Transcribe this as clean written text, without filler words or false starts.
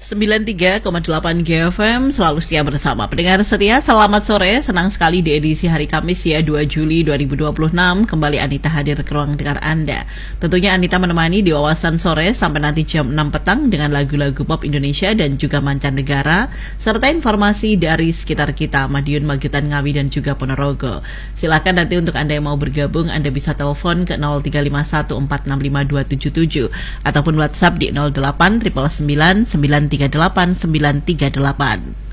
93,8 GFM selalu setia bersama. Pendengar setia, selamat sore. Senang sekali di edisi hari Kamis ya 2 Juli 2026 kembali Anita hadir ke ruang dengar Anda. Tentunya Anita menemani di Wawasan Sore sampai nanti jam 6 petang dengan lagu-lagu pop Indonesia dan juga mancanegara serta informasi dari sekitar kita, Madiun, Magetan, Ngawi dan juga Ponorogo. Silakan nanti untuk Anda yang mau bergabung, Anda bisa telepon ke 0351465277 ataupun WhatsApp di 08 999 938 938.